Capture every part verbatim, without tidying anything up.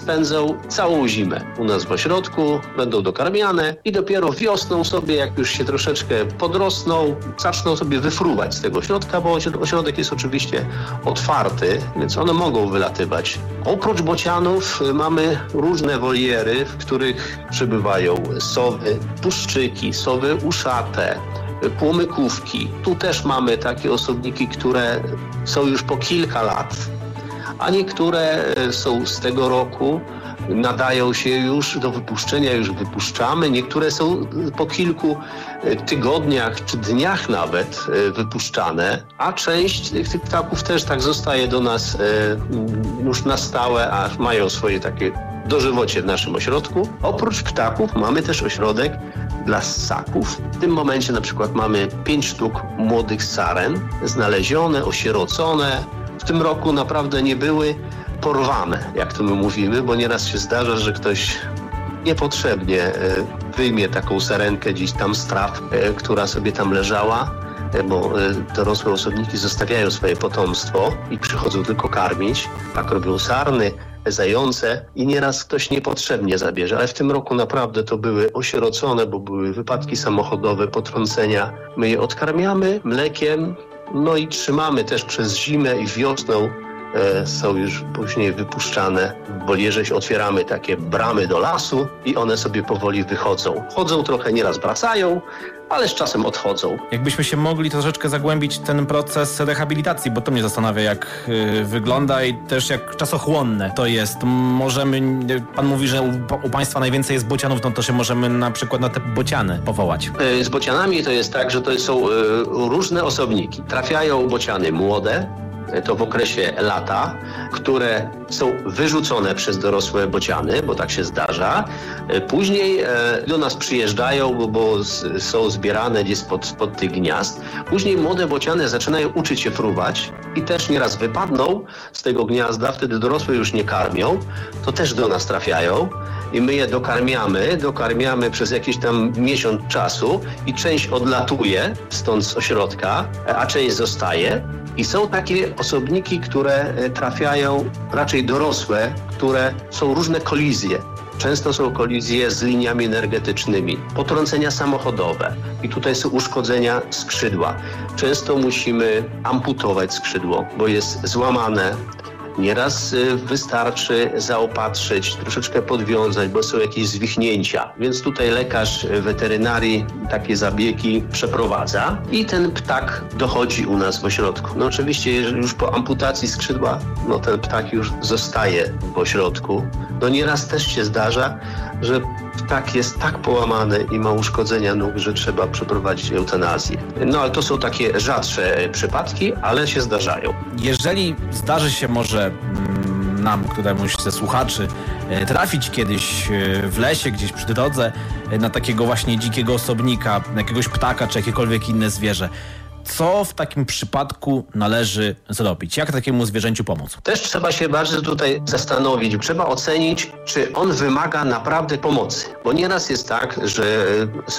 spędzą całą zimę u nas w ośrodku, będą dokarmiane i dopiero wiosną sobie, jak już się troszeczkę podrosną, zaczną sobie wyfruwać z tego ośrodka, bo ośrodek jest oczywiście otwarty, więc one mogą wylatywać. Oprócz bocianów mamy różne woliery, w których przebywają sowy, puszczyki, sowy uszate, płomykówki. Tu też mamy takie osobniki, które są już po kilka lat, a niektóre są z tego roku, nadają się już do wypuszczenia, już wypuszczamy. Niektóre są po kilku tygodniach czy dniach nawet wypuszczane, a część tych ptaków też tak zostaje do nas już na stałe, a mają swoje takie dożywocie w naszym ośrodku. Oprócz ptaków mamy też ośrodek dla ssaków. W tym momencie na przykład mamy pięć sztuk młodych saren, znalezione, osierocone. W tym roku naprawdę nie były porwane, jak to my mówimy, bo nieraz się zdarza, że ktoś niepotrzebnie wyjmie taką sarenkę gdzieś tam z traw, która sobie tam leżała, bo dorosłe osobniki zostawiają swoje potomstwo i przychodzą tylko karmić. Tak robią sarny, zające i nieraz ktoś niepotrzebnie zabierze, ale w tym roku naprawdę to były osierocone, bo były wypadki samochodowe, potrącenia. My je odkarmiamy mlekiem, no i trzymamy też przez zimę i wiosną. E, są już później wypuszczane. W wolierze otwieramy takie bramy do lasu i one sobie powoli wychodzą. Chodzą trochę, nieraz wracają, ale z czasem odchodzą. Jakbyśmy się mogli troszeczkę zagłębić ten proces rehabilitacji, bo to mnie zastanawia, jak y, wygląda i też jak czasochłonne to jest. Możemy, pan mówi, że u, u państwa najwięcej jest bocianów, no to się możemy na przykład na te bociany powołać. E, z bocianami to jest tak, że to są e, różne osobniki. Trafiają bociany młode, to w okresie lata, które są wyrzucone przez dorosłe bociany, bo tak się zdarza. Później do nas przyjeżdżają, bo są zbierane gdzieś spod, spod tych gniazd. Później młode bociany zaczynają uczyć się fruwać i też nieraz wypadną z tego gniazda, wtedy dorosłe już nie karmią, to też do nas trafiają. I my je dokarmiamy, dokarmiamy przez jakiś tam miesiąc czasu i część odlatuje stąd z ośrodka, a część zostaje. I są takie osobniki, które trafiają, raczej dorosłe, które są różne kolizje. Często są kolizje z liniami energetycznymi, potrącenia samochodowe i tutaj są uszkodzenia skrzydła. Często musimy amputować skrzydło, bo jest złamane. Nieraz wystarczy zaopatrzyć, troszeczkę podwiązać, bo są jakieś zwichnięcia. Więc tutaj lekarz weterynarii takie zabiegi przeprowadza i ten ptak dochodzi u nas w ośrodku. No oczywiście, jeżeli już po amputacji skrzydła, no ten ptak już zostaje w ośrodku. No nieraz też się zdarza, że ptak jest tak połamany i ma uszkodzenia nóg, że trzeba przeprowadzić eutanazję. No ale to są takie rzadsze przypadki, ale się zdarzają. Jeżeli zdarzy się może mm, nam, któremuś ze słuchaczy, e, trafić kiedyś e, w lesie, gdzieś przy drodze e, na takiego właśnie dzikiego osobnika, na jakiegoś ptaka czy jakiekolwiek inne zwierzę, co w takim przypadku należy zrobić? Jak takiemu zwierzęciu pomóc? Też trzeba się bardzo tutaj zastanowić. Trzeba ocenić, czy on wymaga naprawdę pomocy. Bo nieraz jest tak, że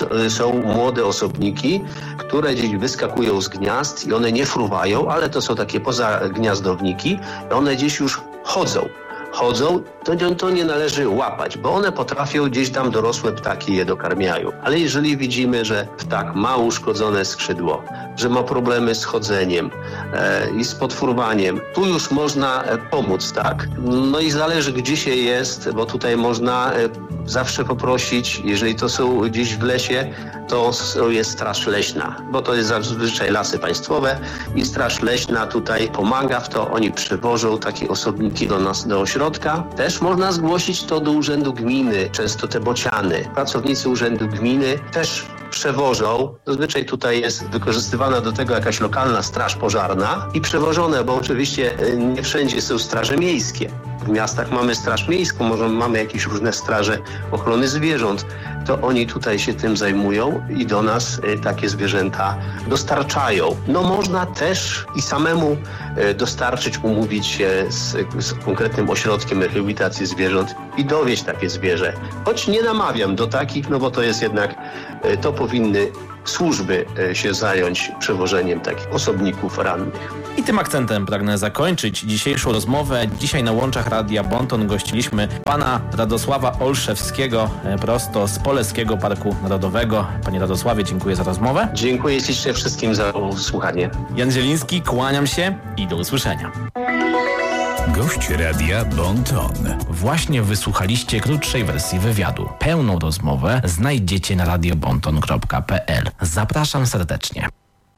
są młode osobniki, które gdzieś wyskakują z gniazd i one nie fruwają, ale to są takie pozagniazdowniki i one gdzieś już chodzą. Chodzą, to, to nie należy łapać, bo one potrafią gdzieś tam dorosłe ptaki je dokarmiają. Ale jeżeli widzimy, że ptak ma uszkodzone skrzydło, że ma problemy z chodzeniem e, i z podfruwaniem, tu już można e, pomóc, tak? No i zależy, gdzie się jest, bo tutaj można e, zawsze poprosić, jeżeli to są gdzieś w lesie, to jest Straż Leśna, bo to jest zazwyczaj lasy państwowe i Straż Leśna tutaj pomaga w to, oni przywożą takie osobniki do nas, do ośrodka. Też można zgłosić to do Urzędu Gminy, często te bociany. Pracownicy Urzędu Gminy też przewożą. Zazwyczaj tutaj jest wykorzystywana do tego jakaś lokalna straż pożarna i przewożone, bo oczywiście nie wszędzie są straże miejskie. W miastach mamy straż miejską, może mamy jakieś różne straże ochrony zwierząt. To oni tutaj się tym zajmują i do nas takie zwierzęta dostarczają. No można też i samemu dostarczyć, umówić się z, z konkretnym ośrodkiem rehabilitacji zwierząt i dowieźć takie zwierzę. Choć nie namawiam do takich, no bo to jest jednak, to powinny służby się zająć przewożeniem takich osobników rannych. I tym akcentem pragnę zakończyć dzisiejszą rozmowę. Dzisiaj na łączach Radia Bonton gościliśmy pana Radosława Olszewskiego prosto z Poleskiego Parku Narodowego. Panie Radosławie, dziękuję za rozmowę. Dziękuję ślicznie wszystkim za słuchanie. Jan Zieliński, kłaniam się i do usłyszenia. Gość Radia Bonton. Właśnie wysłuchaliście krótszej wersji wywiadu. Pełną rozmowę znajdziecie na radiobonton kropka p l. Zapraszam serdecznie.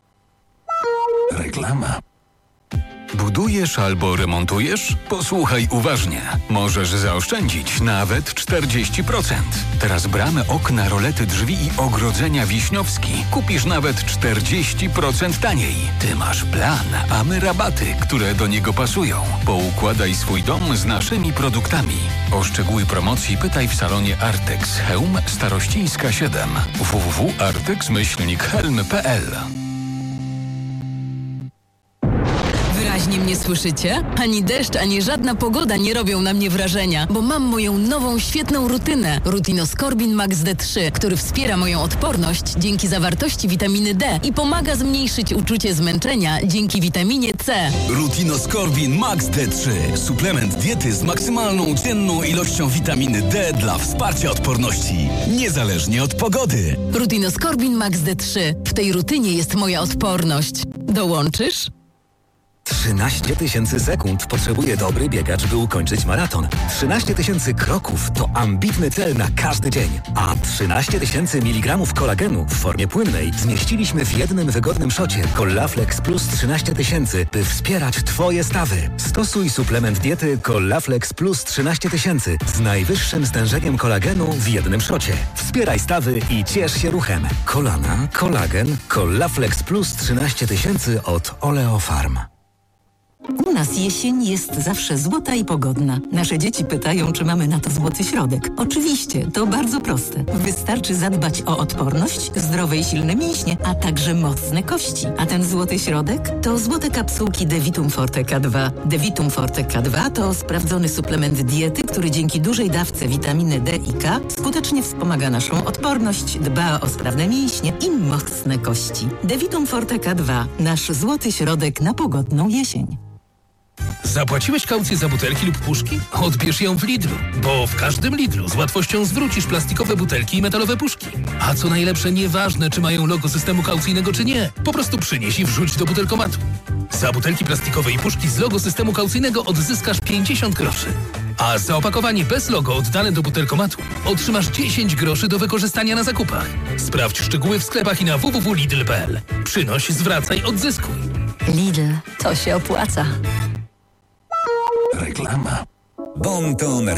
Reklama. Budujesz albo remontujesz? Posłuchaj uważnie. Możesz zaoszczędzić nawet czterdzieści procent. Teraz bramy, okna, rolety, drzwi i ogrodzenia Wiśniowski kupisz nawet czterdzieści procent taniej. Ty masz plan, a my rabaty, które do niego pasują. Poukładaj swój dom z naszymi produktami. O szczegóły promocji pytaj w salonie Artex Chełm, Starościńska siedem. w w w kropka artex myślnik helm kropka p l. Wyraźnie mnie słyszycie? Ani deszcz, ani żadna pogoda nie robią na mnie wrażenia, bo mam moją nową, świetną rutynę. Rutinoskorbin Max D trzy, który wspiera moją odporność dzięki zawartości witaminy D i pomaga zmniejszyć uczucie zmęczenia dzięki witaminie C. Rutinoskorbin Max D trzy. Suplement diety z maksymalną dzienną ilością witaminy D dla wsparcia odporności, niezależnie od pogody. Rutinoskorbin Max D trzy. W tej rutynie jest moja odporność. Dołączysz? trzynaście tysięcy sekund potrzebuje dobry biegacz, by ukończyć maraton. trzynaście tysięcy kroków to ambitny cel na każdy dzień. A trzynaście tysięcy miligramów kolagenu w formie płynnej zmieściliśmy w jednym wygodnym szocie Collaflex Plus trzynaście tysięcy, by wspierać Twoje stawy. Stosuj suplement diety Collaflex Plus trzynaście tysięcy z najwyższym stężeniem kolagenu w jednym szocie. Wspieraj stawy i ciesz się ruchem. Kolana, kolagen, Collaflex Plus trzynaście tysięcy od Oleofarm. U nas jesień jest zawsze złota i pogodna. Nasze dzieci pytają, czy mamy na to złoty środek. Oczywiście, to bardzo proste. Wystarczy zadbać o odporność, zdrowe i silne mięśnie, a także mocne kości. A ten złoty środek to złote kapsułki Devitum Forte K dwa. Devitum Forte K dwa to sprawdzony suplement diety, który dzięki dużej dawce witaminy D i K skutecznie wspomaga naszą odporność, dba o sprawne mięśnie i mocne kości. Devitum Forte K dwa. Nasz złoty środek na pogodną jesień. Zapłaciłeś kaucję za butelki lub puszki? Odbierz ją w Lidlu, bo w każdym Lidlu z łatwością zwrócisz plastikowe butelki i metalowe puszki. A co najlepsze, nieważne czy mają logo systemu kaucyjnego czy nie, po prostu przynieś i wrzuć do butelkomatu. Za butelki plastikowe i puszki z logo systemu kaucyjnego odzyskasz pięćdziesiąt groszy. A za opakowanie bez logo oddane do butelkomatu otrzymasz dziesięć groszy do wykorzystania na zakupach. Sprawdź szczegóły w sklepach i na w w w kropka lidl kropka p l. Przynoś, zwracaj, odzyskuj. Lidl, to się opłaca. Reklama. Bonton